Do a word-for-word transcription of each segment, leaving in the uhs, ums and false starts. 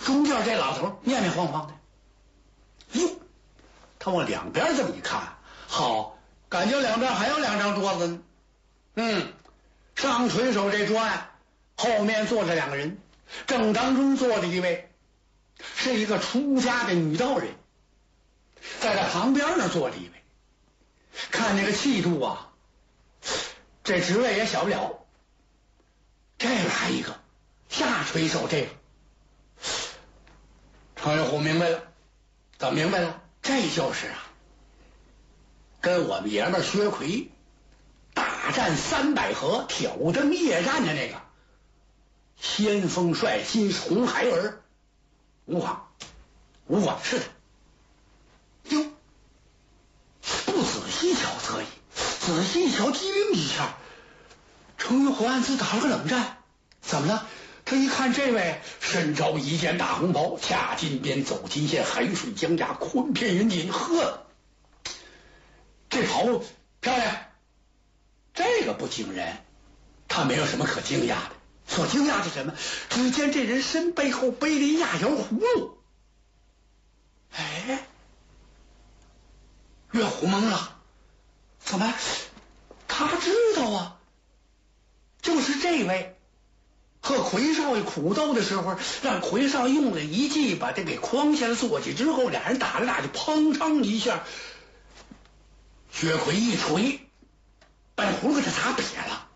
中间这老头面面晃晃的，哟，他往两边这么一看，好，感觉两边还有两张桌子呢。嗯，上垂手这桌案后面坐着两个人，正当中坐着一位是一个出家的女道人，在他旁边呢坐着一位，看那个气度啊，这职位也小不了。这边还一个下垂手，这个常有虎明白了，怎么明白了？这就是啊，跟我们爷们薛奎大战三百合挑灯夜战的那个先锋帅新红孩儿吴广，吴广是的。哟，不仔细瞧则已，仔细瞧机灵一下，程玉虎暗自打了个冷战。怎么了？他一看这位身着一件大红袍，掐金边走金线，海水江崖，昆片云锦，呵，这袍漂亮。这个不惊人，他没有什么可惊讶的。所惊讶是什么？只见这人身背后背了一压摇葫芦。哎，岳虎懵了，怎么？他知道啊，就是这位和魁少爷苦斗的时候，让魁少爷用了一计把这给诓下来坐起之后，俩人打着打着，砰嚓一下，薛奎一锤，把葫芦给他砸瘪了。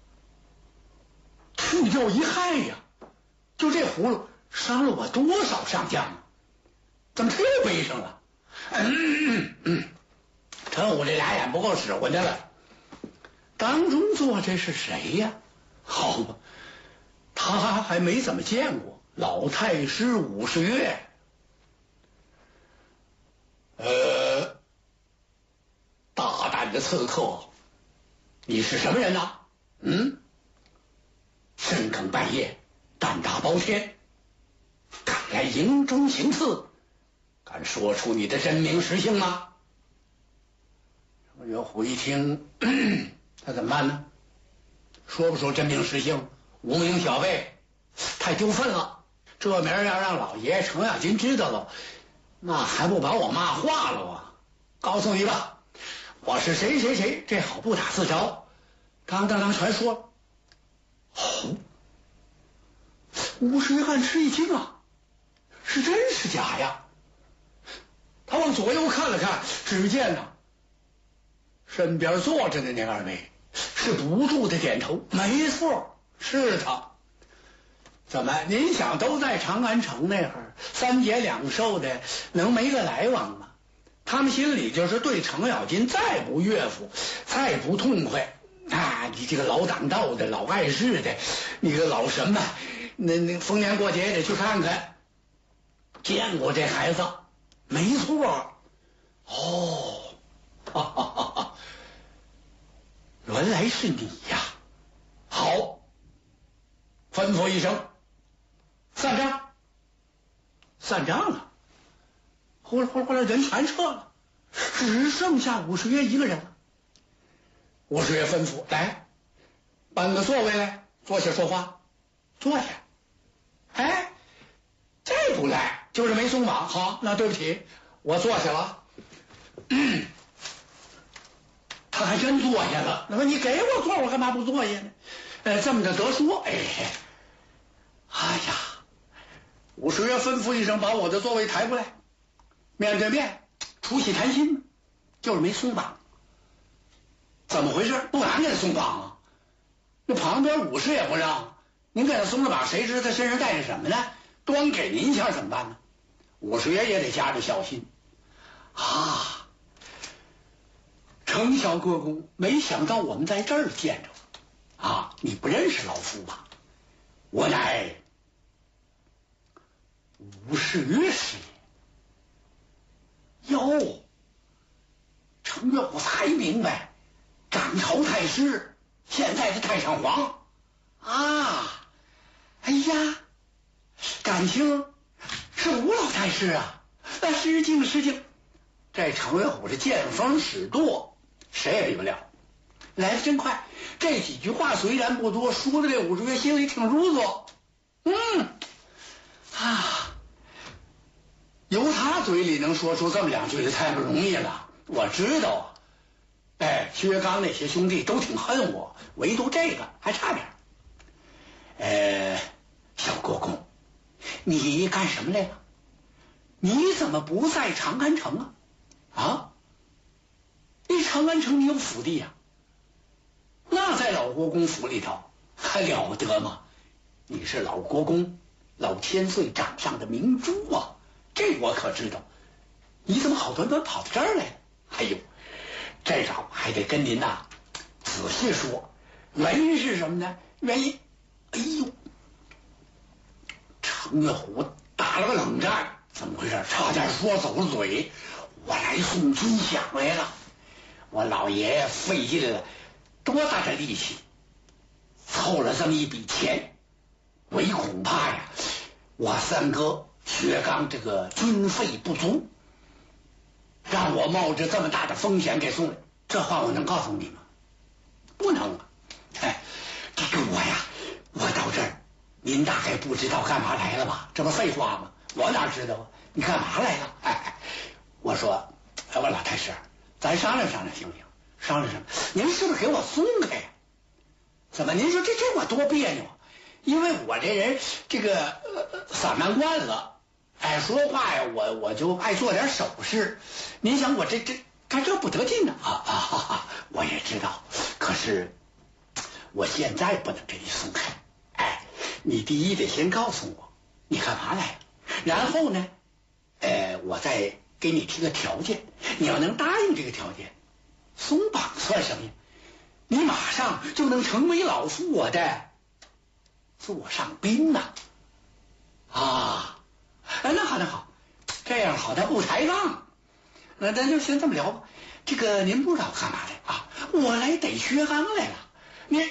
去掉一害呀，就这葫芦伤了我多少上将啊？怎么他又背上了？嗯嗯嗯，陈武这俩眼不够使唤的了。当中坐这是谁呀？好吧，他还没怎么见过老太师武士月。呃，大胆的刺客，你是什么人呐？嗯，深更半夜，胆大包天，敢来营中行刺，敢说出你的真名实姓吗？岳虎一听，他怎么办呢？说不出真名实姓，无名小辈，太丢份了。这名要让老爷程咬金知道了，那还不把我骂化了啊？告诉你吧，我是谁谁谁，这好不打自招。当当当全说了。哦，吴师汉吃一惊啊，是真是假呀？他往左右看了看，只见呐，身边坐着的那二位是不住的点头，没错，是他。怎么？您想都在长安城那会儿，三节两寿的，能没个来往吗？他们心里就是对程咬金再不悦服，再不痛快啊！你这个老挡道的，老碍事的，你个老什么？那那逢年过节也得去看看。见过这孩子，没错。哦，哈哈哈哈，原来是你呀！好，吩咐一声，散账。散账了。呼啦呼啦呼啦，人全撤了，只剩下武士爷一个人了。武士爷吩咐：“来，搬个座位来，坐下说话。”坐下。哎，这不赖，就是没松绑。好，那对不起，我坐下了。嗯，他还真坐下了。那么你给我坐，我干嘛不坐下呢？呃，这么着得说，哎，哎呀，武士爷吩咐一声，把我的座位抬过来。面对面除起谈心，就是没松绑。怎么回事？不敢给他松绑啊！那旁边武士也不让，您给他松了绑，谁知道他身上带着什么呢？端给您一下怎么办呢？武士爷也得夹着小心啊！程小国公，没想到我们在这儿见着啊！你不认识老夫吧？我乃武士岳师爷。哟，程岳虎才明白，掌朝太师现在是太上皇啊！哎呀，感情是吴老太师啊！那失敬失敬。这程岳虎是见风使舵，谁也比不了，来得真快。这几句话虽然不多，说的这武士爷心里挺如作。嗯啊， 嘴里能说出这么两句就太不容易了。我知道，哎，薛刚那些兄弟都挺恨我，唯独这个还差点。呃，小国公，你干什么来了？你怎么不在长安城啊？啊？你长安城你有府邸呀？那在老国公府里头还了得吗？你是老国公老千岁掌上的明珠啊，这我可知道。你怎么好端端跑到这儿来了？哎呦，这个还得跟您呐仔细说。原因是什么呢？原因，哎呦，程月虎打了个冷战，怎么回事？差点说走了嘴。我来送军饷来了，我老爷爷费尽了多大的力气，凑了这么一笔钱，唯恐怕呀，我三哥薛刚这个军费不足，让我冒着这么大的风险给送来。这话我能告诉你吗？不能啊！哎，这个我呀，我到这儿，您大概不知道干嘛来了吧？这不废话吗？我哪知道啊？你干嘛来了？哎，我说，哎，我老太师，咱商量商量行不行？商量什么？您是不是给我松开呀？怎么？您说这这我多别扭啊！因为我这人这个呃散漫惯了，哎，说话呀，我我就爱做点手势。您想我这这干这不得劲呢？啊啊哈哈！我也知道，可是我现在不能给你松开。哎，你第一得先告诉我你干嘛来了，然后呢，呃，我再给你提个条件，你要能答应这个条件，松绑算什么呀？你马上就能成为老夫我的座上宾呐！啊，哎，那好，那好，这样好，他不抬杠。那咱就先这么聊吧。这个您不知道干嘛来啊？我来逮薛刚来了。你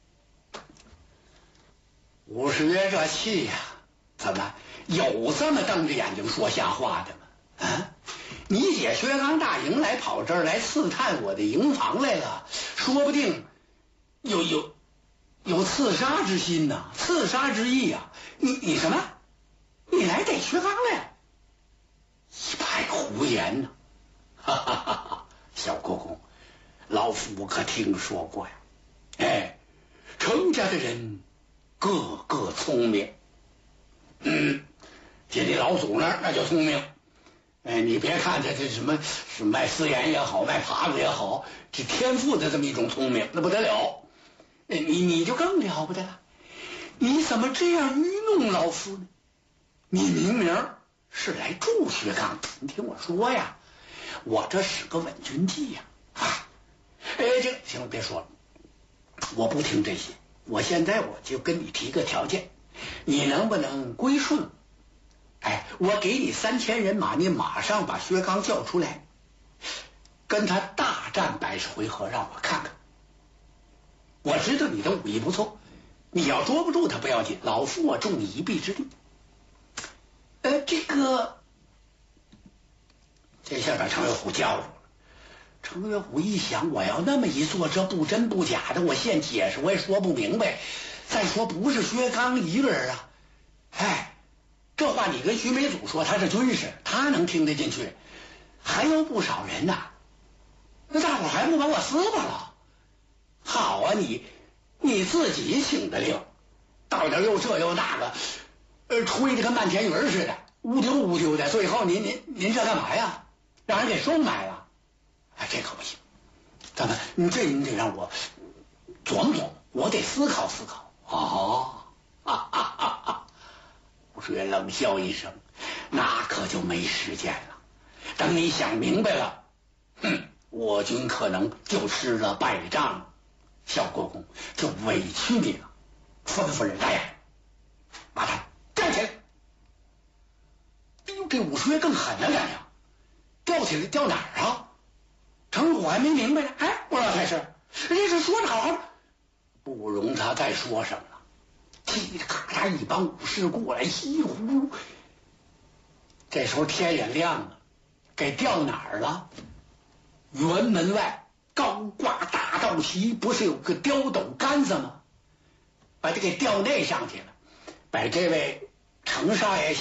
武十月这气呀、啊，怎么有这么瞪着眼睛说瞎话的吗？啊，你姐薛刚大营来跑这儿来刺探我的营房来了，说不定有有有刺杀之心呐、啊，刺杀之意呀、啊！你你什么？你来逮薛刚来了？一派胡言呐、啊！哈哈哈哈！小国公，老夫可听说过呀。哎，程家的人个个聪明。嗯，姐弟老祖那儿那就聪明。哎，你别看这这什么是卖私盐也好，卖耙子也好，这天赋的这么一种聪明，那不得了。你你就更了不得了。你怎么这样愚弄老夫呢？你明明是来助薛刚，你听我说呀，我这使个稳军计呀！啊，哎，这行了，别说了，我不听这些。我现在我就跟你提个条件，你能不能归顺？哎，我给你三千人马，你马上把薛刚叫出来，跟他大战百十回合，让我看看。我知道你的武艺不错，你要捉不住他不要紧，老夫我助你一臂之力。呃，这个，这下把程月虎叫住了。程月虎一想，我要那么一做，这不真不假的，我现解释我也说不明白。再说不是薛刚一个人啊，哎，这话你跟徐美祖说，他是军师，他能听得进去，还有不少人呐、啊。那大伙还不把我撕巴了？好啊，你你自己请的令，到点又这又那个。呃，吹得跟漫天云似的，乌丢乌丢的，最后您您您这干嘛呀？让人给收买了？哎，这可不行！怎么？你这你得让我琢磨琢磨，我得思考思考。哦，哈哈哈哈！吴世元冷笑一声，那可就没时间了。等你想明白了，哼，我军可能就吃了败仗。小国公，就委屈你了。吩咐人来，把他吊起来！哎呦，这武十月更狠了点呀！吊起来吊哪儿啊？程虎还没明白呢。哎，我老太师，这是说着好好的，不容他再说什么了。叽里咔嚓，一帮武士过来，稀里糊涂。这时候天也亮了，给吊哪儿了？辕门外高挂大道旗，不是有个雕斗杆子吗？把这给吊那上去了，把这位程少爷